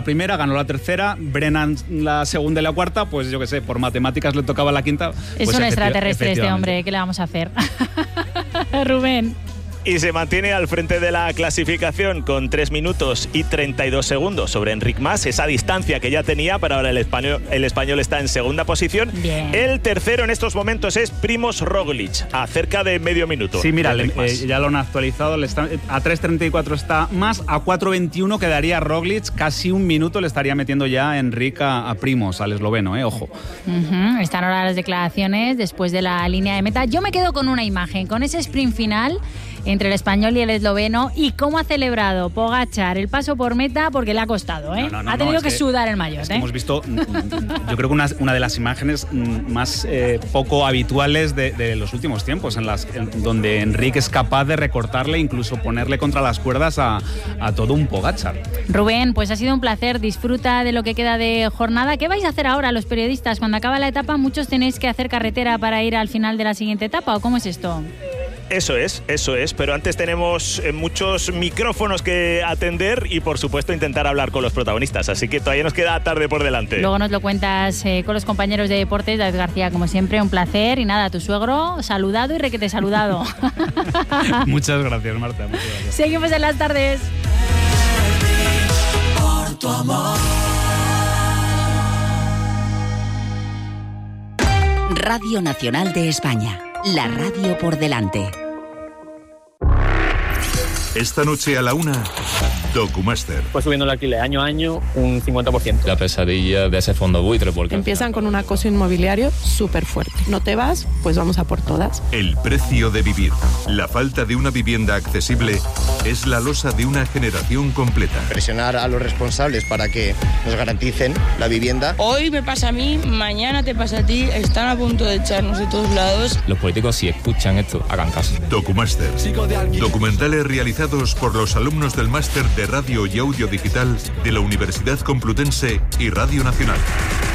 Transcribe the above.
primera, ganó la tercera, Brennan la segunda y la cuarta, pues yo qué sé, por matemáticas le tocaba la quinta. Es pues un extraterrestre este hombre, ¿qué le vamos a hacer? Rubén. Y se mantiene al frente de la clasificación con 3 minutos y 32 segundos sobre Enric Mas, esa distancia que ya tenía, pero ahora el español está en segunda posición. Bien. El tercero en estos momentos es Primož Roglic, a cerca de medio minuto. Sí, mira, ya lo han actualizado, a 3.34 está Mas, a 4.21 quedaría Roglic, casi un minuto le estaría metiendo ya Enric a Primož, al esloveno, ojo. Están ahora las declaraciones después de la línea de meta. Yo me quedo con una imagen, con ese sprint final entre el español y el esloveno, y cómo ha celebrado Pogačar el paso por meta, porque le ha costado, ha tenido que sudar el maillot. Hemos visto, yo creo que una de las imágenes más poco habituales de los últimos tiempos, donde Enric es capaz de recortarle, incluso ponerle contra las cuerdas a todo un Pogačar. Rubén, pues ha sido un placer, disfruta de lo que queda de jornada. ¿Qué vais a hacer ahora los periodistas? Cuando acaba la etapa, muchos tenéis que hacer carretera para ir al final de la siguiente etapa, ¿o cómo es esto? Eso es, pero antes tenemos muchos micrófonos que atender y por supuesto intentar hablar con los protagonistas, así que todavía nos queda tarde por delante. Luego nos lo cuentas con los compañeros de deportes. David García, como siempre, un placer, y nada, tu suegro saludado y requete saludado. Muchas gracias, Marta, muchas gracias. Seguimos en las tardes. Por tu amor. Radio Nacional de España. La radio por delante. Esta noche a la 1, Documaster. Pues subiendo el alquiler año a año un 50%. La pesadilla de ese fondo buitre. Porque empiezan con un acoso inmobiliario súper fuerte. No te vas, pues vamos a por todas. El precio de vivir. La falta de una vivienda accesible es la losa de una generación completa. Presionar a los responsables para que nos garanticen la vivienda. Hoy me pasa a mí, mañana te pasa a ti. Están a punto de echarnos de todos lados. Los políticos, si escuchan esto, hagan caso. Documaster. Documentales realizados por los alumnos del máster de Radio y Audio Digital de la Universidad Complutense y Radio Nacional.